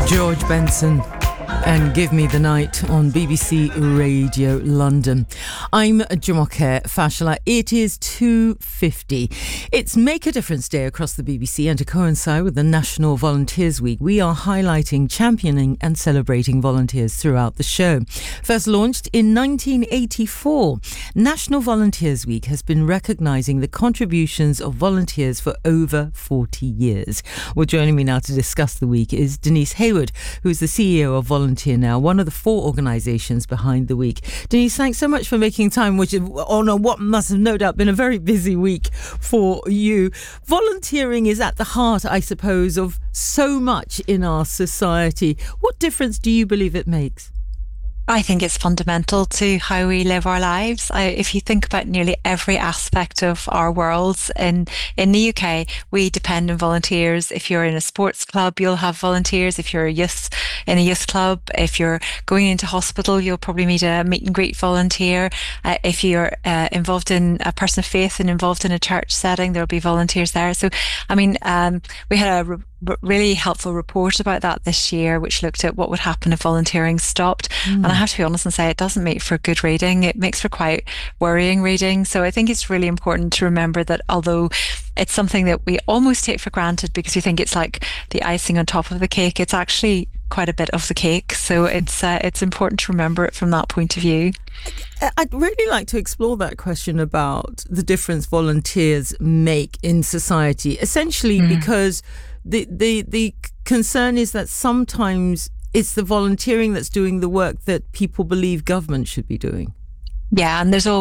George Benson and Give Me the Night on BBC Radio London. I'm Jumoke Fashola. It is 2:50. It's Make a Difference Day across the BBC, and to coincide with the National Volunteers Week, we are highlighting, championing and celebrating volunteers throughout the show. First launched in 1984, National Volunteers Week has been recognising the contributions of volunteers for over 40 years. Well, joining me now to discuss the week is Denise Hayward, who is the CEO of Volunteer Now, one of the 4 organisations behind the week. Denise, thanks so much for making time, which is on what must have no doubt been a very busy week for you. Volunteering is at the heart, I suppose, of so much in our society. What difference do you believe it makes? I think it's fundamental to how we live our lives. If you think about nearly every aspect of our worlds in the UK, we depend on volunteers. If you're in a sports club, you'll have volunteers. If you're in a youth club, if you're going into hospital, you'll probably meet a meet and greet volunteer. If you're involved in a person of faith and involved in a church setting, there'll be volunteers there. So, I mean, we had a really helpful report about that this year, which looked at what would happen if volunteering stopped. And I have to be honest and say it doesn't make for good reading. It makes for quite worrying reading. So I think it's really important to remember that although it's something that we almost take for granted because we think it's like the icing on top of the cake, it's actually quite a bit of the cake. So it's important to remember it from that point of view. I'd really like to explore that question about the difference volunteers make in society, essentially because the concern is that sometimes it's the volunteering that's doing the work that people believe government should be doing. Yeah, and there's